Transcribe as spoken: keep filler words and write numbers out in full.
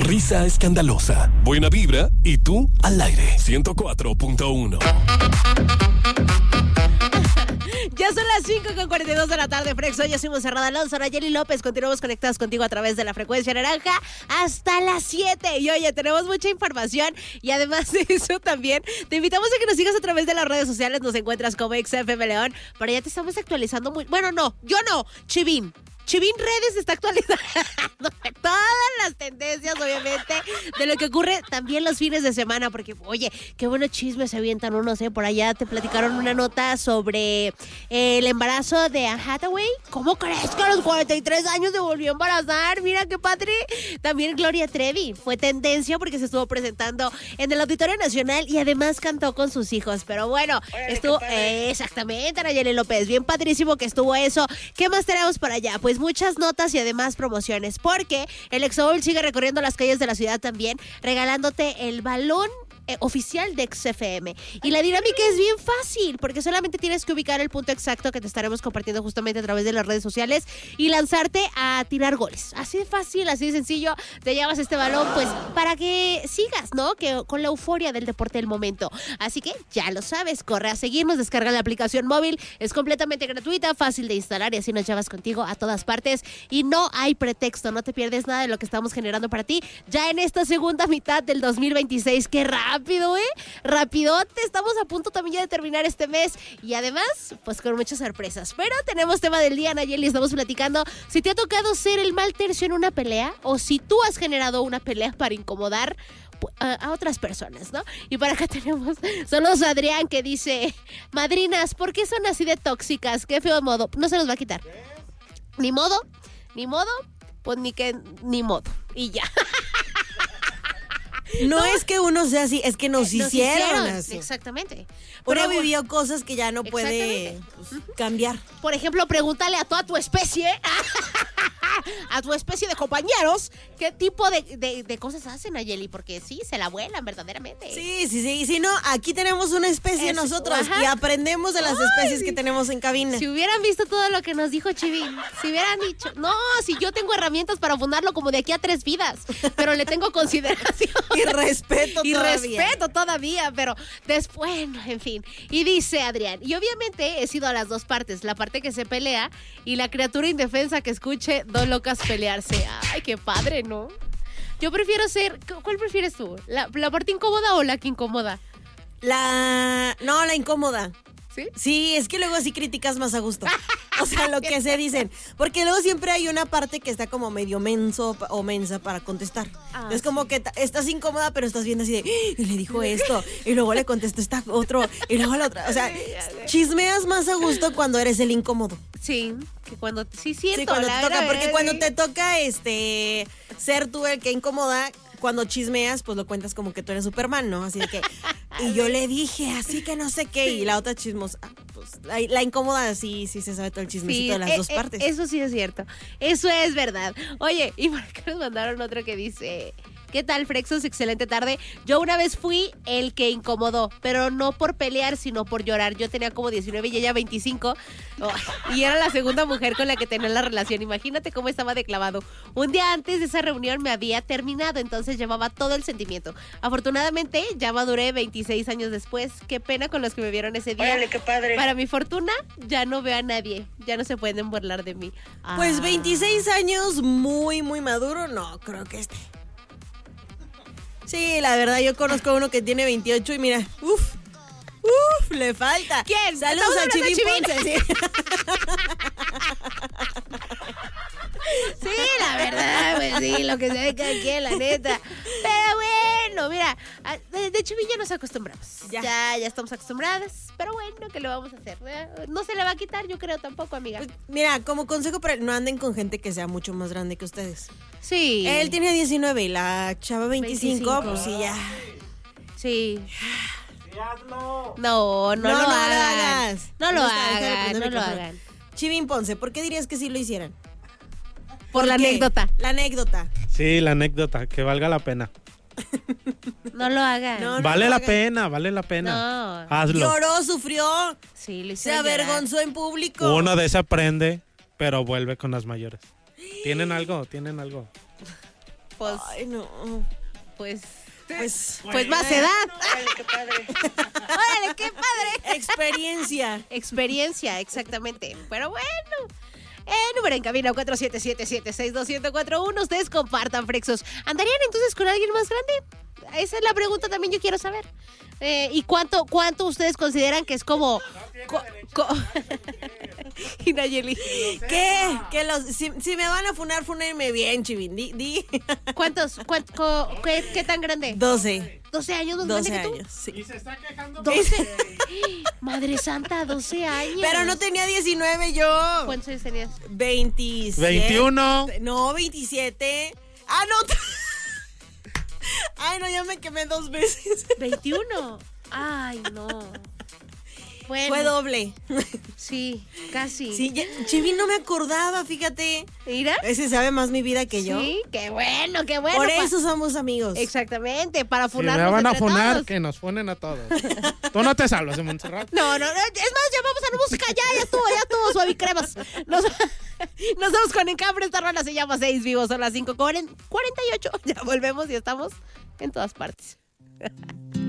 Risa escandalosa, buena vibra y tú al aire. ciento cuatro punto uno. Ya son las cinco con cuarenta y dos de la tarde, Frex. Hoy hacemos Cerrada Alonso, Nayeli López. Continuamos conectados contigo a través de la frecuencia naranja hasta las siete. Y oye, tenemos mucha información y además de eso también te invitamos a que nos sigas a través de las redes sociales. Nos encuentras como X F M León, pero ya te estamos actualizando muy... Bueno, no, yo no, Chivín. Chivín Redes está actualizando todas las tendencias, obviamente, de lo que ocurre también los fines de semana, porque, oye, qué buenos chismes se avientan unos, ¿eh? Por allá te platicaron una nota sobre el embarazo de Anne Hathaway. ¿Cómo crees que a los cuarenta y tres años se volvió a embarazar? Mira qué padre. También Gloria Trevi fue tendencia porque se estuvo presentando en el Auditorio Nacional y además cantó con sus hijos. Pero bueno, Oye, estuvo, eh, exactamente, Nayeli López, bien padrísimo que estuvo eso. ¿Qué más tenemos por allá? Pues muchas notas y además promociones, porque el Exobowl sigue recorriendo las calles de la ciudad también, regalándote el balón eh, oficial de X F M. Y la dinámica es bien fácil, porque solamente tienes que ubicar el punto exacto que te estaremos compartiendo justamente a través de las redes sociales y lanzarte a tirar goles. Así de fácil, así de sencillo, te llevas este balón, pues, para que sigas, ¿no? Que con la euforia del deporte del momento. Así que ya lo sabes, corre a seguirnos, descarga la aplicación móvil, es completamente gratuita, fácil de instalar y así nos llevas contigo a todas partes y no hay pretexto, no te pierdes nada de lo que estamos generando para ti ya en esta segunda mitad del dos mil veintiséis. ¡Qué rápido, eh! Rapidote, estamos a punto también ya de terminar este mes y además, pues con muchas sorpresas. Pero tenemos tema del día, Nayeli, estamos platicando si te ha tocado ser el mal tercio en una pelea o si tú has generado una pelea para incomodar a, a otras personas, ¿no? Y para acá tenemos solos Adrián que dice: madrinas, ¿por qué son así de tóxicas? Qué feo modo, no se los va a quitar. Ni modo, ni modo, pues ni que, ni modo, y ya. No, no es que uno sea así, es que nos, nos hicieron, hicieron así. Exactamente. Uno Pero, vivió cosas que ya no puede pues, uh-huh. cambiar. Por ejemplo, pregúntale a toda tu especie, a tu especie de compañeros, qué tipo de, de, de cosas hacen, Nayeli, porque sí, se la vuelan verdaderamente. Sí, sí, sí. Y si no, aquí tenemos una especie es, nosotros ajá. y aprendemos de las Ay, especies que tenemos en cabina. Si hubieran visto todo lo que nos dijo Chivín, si hubieran dicho, no, si yo tengo herramientas para fundarlo como de aquí a tres vidas, pero le tengo consideración. Y respeto y todavía. Y respeto todavía, pero después, bueno, en fin. Y dice Adrián, y obviamente he sido a las dos partes, la parte que se pelea y la criatura indefensa que escuche dos locas pelearse. Ay, qué padre, ¿no? Yo prefiero ser, ¿cuál prefieres tú? ¿La, la parte incómoda o la que incomoda? La, no, la incómoda. ¿Sí? Sí, es que luego sí criticas más a gusto. O sea, lo que se dicen. Porque luego siempre hay una parte que está como medio menso o mensa para contestar. Ah, es como sí. que t- estás incómoda, pero estás viendo así de, ¡ah! Y le dijo esto, y luego le contestó esta otro, y luego la otra. O sea, chismeas más a gusto cuando eres el incómodo. Sí, que cuando sí siento. Sí, cuando la te toca, verdad, porque sí. cuando te toca este ser tú el que incomoda, cuando chismeas, pues lo cuentas como que tú eres Superman, ¿no? Así de que, y yo le dije, así que no sé qué, y la otra chismosa, pues la, la incómoda sí, sí se sabe todo el chismecito sí, de las eh, dos eh, partes. Eso sí es cierto, eso es verdad. Oye, y por acá nos mandaron otro que dice: ¿qué tal, Frexos? Excelente tarde. Yo una vez fui el que incomodó, pero no por pelear, sino por llorar. Yo tenía como diecinueve y ella veinticinco. Oh, y era la segunda mujer con la que tenía la relación. Imagínate cómo estaba de clavado. Un día antes de esa reunión me había terminado, entonces llevaba todo el sentimiento. Afortunadamente, ya maduré veintiséis años después. Qué pena con los que me vieron ese día. Órale, qué padre. Para mi fortuna, ya no veo a nadie. Ya no se pueden burlar de mí. Ah. Pues veintiséis años, muy, muy maduro. No, creo que este... Sí, la verdad, yo conozco a uno que tiene veintiocho y mira, uff, uff, le falta. ¿Quién? Saludos a Chivín Ponce, sí. Sí, la verdad, pues sí, lo que se ve cada quien, la neta. Pero bueno, mira, de, de Chivín ya nos acostumbramos. Ya. ya, ya estamos acostumbradas. Pero bueno, ¿qué le vamos a hacer? No se le va a quitar, yo creo tampoco, amiga. Pues, mira, como consejo para no anden con gente que sea mucho más grande que ustedes. Sí. Él tiene diecinueve y la chava veinticinco, veinticinco. Pues sí, ya. Sí. hazlo. No, no, no, lo, no hagan. lo hagas. No lo No está, hagan, no lo micrófono. hagan. Chivín Ponce, ¿por qué dirías que sí lo hicieran? Por, ¿Por la qué? anécdota. La anécdota. Sí, la anécdota, que valga la pena. No lo hagan. No, no vale lo la hagan. pena, vale la pena. No. Hazlo. Lloró, sufrió, Sí, lo se hicieron llorar. avergonzó en público. Uno de ese aprende, pero vuelve con las mayores. ¿Tienen algo? ¿Tienen algo? Pues, Ay, no. pues, Pues, pues más edad. Órale, qué padre. Órale, qué padre. experiencia. Experiencia, exactamente. Pero bueno. El número en cabina cuatro siete siete, siete seis dos, uno cero cuatro uno. Ustedes compartan, Frexos. ¿Andarían entonces con alguien más grande? Esa es la pregunta también yo quiero saber. Eh, ¿Y cuánto cuánto ustedes consideran que es como... co- co- y Nayeli. ¿Qué? Que los, si, si me van a funar, funenme bien, Chivin. Di, di. ¿Cuántos? cuán- co- qué, ¿Qué tan grande? doce. ¿doce años más doce grande que tú? años, sí. Y se está quejando. doce. Madre santa, doce años. Pero no tenía diecinueve yo. ¿Cuántos años tenías? veintisiete. veintiuno. No, veintisiete. Ah, no. Ay, no, ya me quemé dos veces. veintiuno. Ay, no. Bueno, Fue doble. sí, casi. Sí, ya- Chivin no me acordaba, fíjate. ¿Mira? Ese sabe más mi vida que yo. Sí, qué bueno, qué bueno. Por pa- eso somos amigos. Exactamente, para Si me funarnos van a entre funar, todos. que nos funen a todos. Tú no te salvas de Montserrat. No, no, no, es más, ya vamos a la música, ya, ya estuvo, ya estuvo, suavicremas. Nos, nos vamos con Encambre, esta rola se llama Seis Vivos, son las cinco cuarenta y ocho, ya volvemos y estamos en todas partes.